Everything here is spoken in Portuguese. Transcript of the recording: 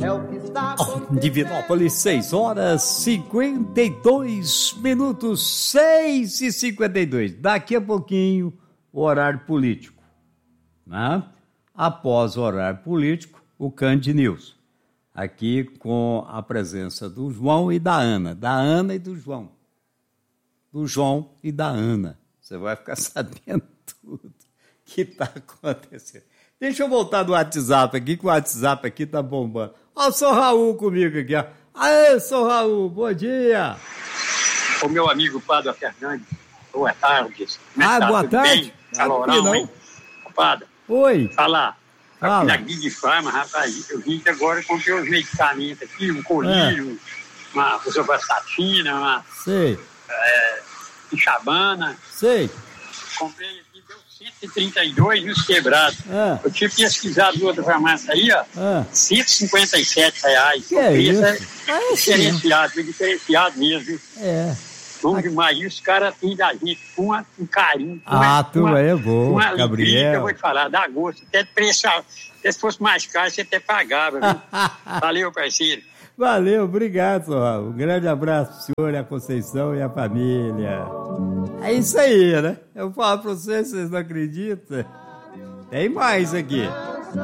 Divinópolis, 6h52, 6h52. Daqui a pouquinho, o horário político, né? Após o horário político, o Cand News. Aqui com a presença do João e da Ana e do João. Do João e da Ana. Você vai ficar sabendo tudo que está acontecendo. Deixa eu voltar do WhatsApp aqui, que o WhatsApp aqui tá bombando. Ó, o Sr. Raul comigo aqui, ó. Aê, Sr. Raul, bom dia. O meu amigo Padre Fernandes, boa tarde. Boa tarde. Calorão, hein? Padre. Oi. Fala. Fala. Aqui na Big Pharma, rapaz, eu vim que agora comprei os medicamentos aqui, um colírio, uma rosuvastatina, uma pichabana. Sei. Comprei aqui, deu 132 e os quebrados. Eu tinha pesquisado outra farmácia aí, ó, R$157. Que é isso? Diferenciado mesmo. Bom demais. E os caras têm da gente com um carinho. Tu é bom, uma alegria, Gabriel. que eu vou te falar, dá gosto. Até preço, se fosse mais caro, você até pagava. Viu? Valeu, parceiro. Valeu, obrigado, Sr. Raul. Um grande abraço pro senhor, a Conceição e a família. É isso aí, né? Eu falo pra vocês não acreditam? Tem mais aqui.